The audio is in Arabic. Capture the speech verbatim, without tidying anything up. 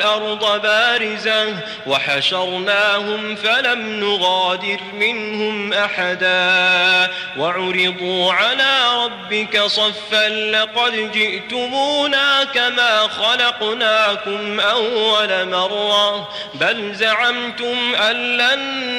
الأرض بارزة وحشرناهم فلم نغادر منهم أحدا وعرضوا على ربك صفا لقد جئتمونا كما خلقناكم أول مرة بل زعمتم أن لن